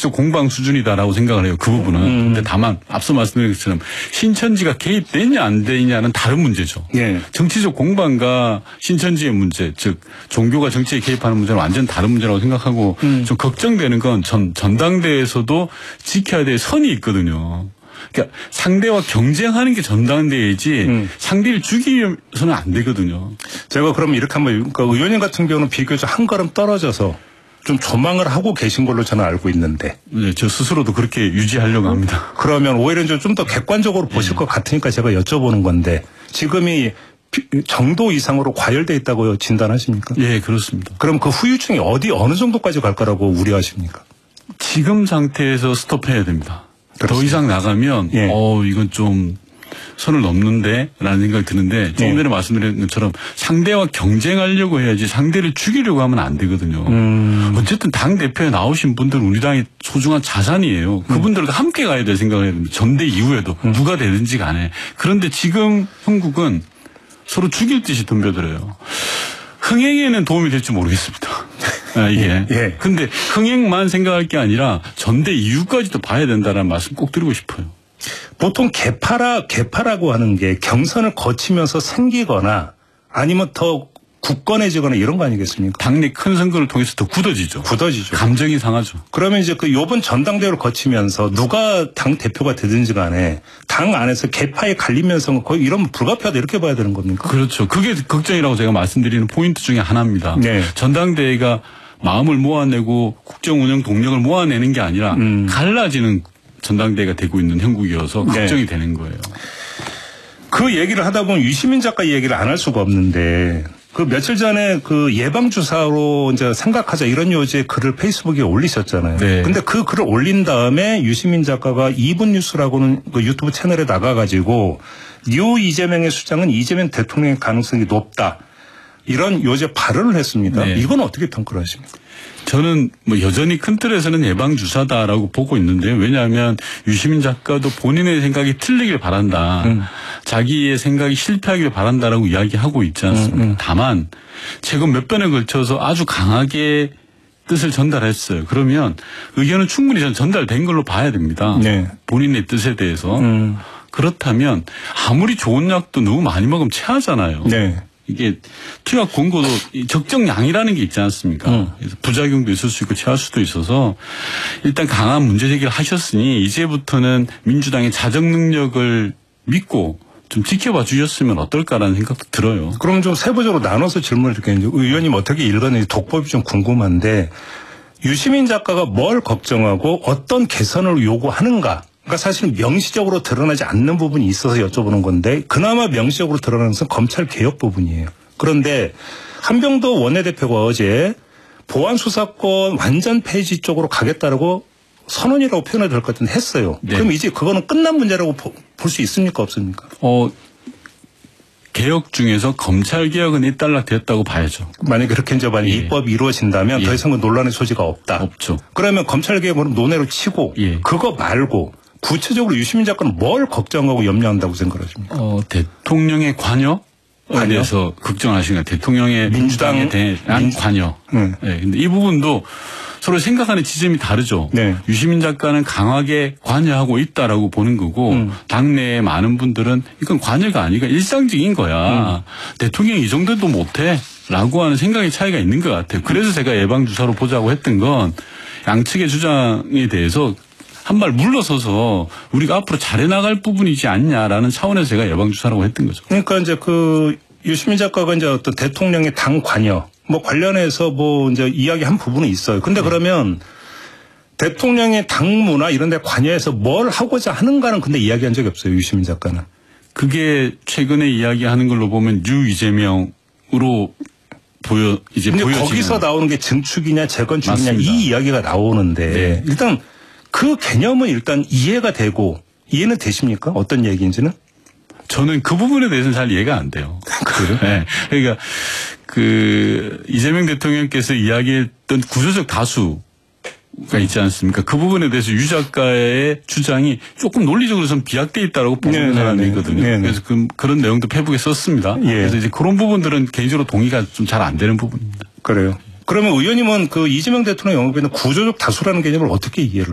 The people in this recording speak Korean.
정치적 공방 수준이다라고 생각을 해요. 그 부분은. 근데 다만 앞서 말씀드린 것처럼 신천지가 개입되냐 안 되냐는 다른 문제죠. 예. 정치적 공방과 신천지의 문제, 즉 종교가 정치에 개입하는 문제는 완전 다른 문제라고 생각하고 좀 걱정되는 건 전당대회에서도 지켜야 될 선이 있거든요. 그러니까 상대와 경쟁하는 게 전당대회이지 상대를 죽이서는 안 되거든요. 제가 그럼 이렇게 한번 그러니까 의원님 같은 경우는 비교적 한 걸음 떨어져서 좀 조망을 하고 계신 걸로 저는 알고 있는데. 네, 저 스스로도 그렇게 유지하려고 합니다. 그러면 오히려 좀 더 객관적으로 보실 것 같으니까 제가 여쭤보는 건데 지금이 정도 이상으로 과열돼 있다고 진단하십니까? 예, 그렇습니다. 그럼 그 후유증이 어느 정도까지 갈 거라고 우려하십니까? 지금 상태에서 스톱해야 됩니다. 그렇습니다. 더 이상 나가면 예. 이건 좀 선을 넘는데 라는 생각이 드는데 조금 전에 말씀드린 것처럼 상대와 경쟁하려고 해야지 상대를 죽이려고 하면 안 되거든요. 어쨌든 당대표에 나오신 분들은 우리 당의 소중한 자산이에요. 그분들과 함께 가야 될 생각을 해야 됩니다. 전대 이후에도 누가 되든지 간에. 그런데 지금 형국은 서로 죽일 듯이 덤벼들어요. 흥행에는 도움이 될지 모르겠습니다. 이게. 예. 근데 흥행만 생각할 게 아니라 전대 이후까지도 봐야 된다는 말씀 꼭 드리고 싶어요. 보통 개파라고 하는 게 경선을 거치면서 생기거나 아니면 더 굳건해지거나 이런 거 아니겠습니까? 당내 큰 선거를 통해서 더 굳어지죠. 감정이 상하죠. 그러면 이제 그 요번 전당대회를 거치면서 누가 당 대표가 되든지 간에 당 안에서 개파에 갈리면서 거의 이러면 불가피하다 이렇게 봐야 되는 겁니까? 그렇죠. 그게 걱정이라고 제가 말씀드리는 포인트 중에 하나입니다. 네. 전당대회가 마음을 모아내고 국정 운영 동력을 모아내는 게 아니라 갈라지는 전당대회가 되고 있는 형국이어서 걱정이 네. 되는 거예요. 그 얘기를 하다 보면 유시민 작가 얘기를 안 할 수가 없는데 그 며칠 전에 그 예방주사로 이제 생각하자 이런 요지의 글을 페이스북에 올리셨잖아요. 네. 근데 그 글을 올린 다음에 유시민 작가가 2분 뉴스라고는 그 유튜브 채널에 나가가지고 뉴 이재명의 수장은 이재명 대통령의 가능성이 높다. 이런 요제 발언을 했습니다. 네. 이건 어떻게 평가를 하십니까? 저는 뭐 여전히 큰 틀에서는 예방주사다라고 보고 있는데요. 왜냐하면 유시민 작가도 본인의 생각이 틀리길 바란다. 자기의 생각이 실패하길 바란다라고 이야기하고 있지 않습니까? 다만 최근 몇 번에 걸쳐서 아주 강하게 뜻을 전달했어요. 그러면 의견은 충분히 전달된 걸로 봐야 됩니다. 네. 본인의 뜻에 대해서. 그렇다면 아무리 좋은 약도 너무 많이 먹으면 체하잖아요. 네. 이게 투약 권고도 적정량이라는 게 있지 않습니까? 그래서 부작용도 있을 수 있고 체할 수도 있어서 일단 강한 문제 제기를 하셨으니 이제부터는 민주당의 자정 능력을 믿고 좀 지켜봐 주셨으면 어떨까라는 생각도 들어요. 그럼 좀 세부적으로 나눠서 질문을 드리겠는데 의원님 어떻게 읽었는지 독법이 좀 궁금한데 유시민 작가가 뭘 걱정하고 어떤 개선을 요구하는가? 그러니까 사실 명시적으로 드러나지 않는 부분이 있어서 여쭤보는 건데 그나마 명시적으로 드러나는 것은 검찰 개혁 부분이에요. 그런데 한병도 원내대표가 어제 보안수사권 완전 폐지 쪽으로 가겠다라고 선언이라고 표현해도 될 것 같은데 했어요. 네. 그럼 이제 그거는 끝난 문제라고 볼 수 있습니까 없습니까? 개혁 중에서 검찰 개혁은 일단락됐다고 봐야죠. 만약에 그렇게 이제 만약 입법이 이루어진다면 더 이상은 논란의 소지가 없다. 없죠. 그러면 검찰 개혁은 논외로 치고 그거 말고 구체적으로 유시민 작가는 뭘 걱정하고 염려한다고 생각하십니까? 대통령의 관여에 대해서 걱정하시는 거예요. 대통령의 민주당에 대한 관여. 네. 근데 이 부분도 서로 생각하는 지점이 다르죠. 네. 유시민 작가는 강하게 관여하고 있다라고 보는 거고 당내의 많은 분들은 이건 관여가 아니고 일상적인 거야. 대통령이 이 정도도 못해 라고 하는 생각의 차이가 있는 것 같아요. 그래서 제가 예방주사로 보자고 했던 건 양측의 주장에 대해서 한 발 물러서서 우리가 앞으로 잘해나갈 부분이지 않냐라는 차원에서 제가 예방주사라고 했던 거죠. 그러니까 이제 그 유시민 작가가 이제 어떤 대통령의 당 관여 뭐 관련해서 뭐 이제 이야기한 부분은 있어요. 근데 그러면 대통령의 당무나 이런 데 관여해서 뭘 하고자 하는가는 근데 이야기한 적이 없어요. 유시민 작가는. 그게 최근에 이야기하는 걸로 보면 유 이재명으로 보여지는. 거기서 나오는 게 증축이냐 재건축이냐 맞습니다. 이 이야기가 나오는데 일단 그 개념은 일단 이해가 되고 이해는 되십니까? 어떤 얘기인지는? 저는 그 부분에 대해서는 잘 이해가 안 돼요. 그래요? 네. 그러니까 이재명 대통령께서 이야기했던 구조적 다수가 있지 않습니까? 그 부분에 대해서 유 작가의 주장이 조금 논리적으로 좀 비약돼 있다라고 보는 사람이 있거든요. 그래서 그런 내용도 페북에 썼습니다. 그래서 이제 그런 부분들은 개인적으로 동의가 좀 잘 안 되는 부분입니다. 그래요. 그러면 의원님은 그 이재명 대통령 영입에는 구조적 다수라는 개념을 어떻게 이해를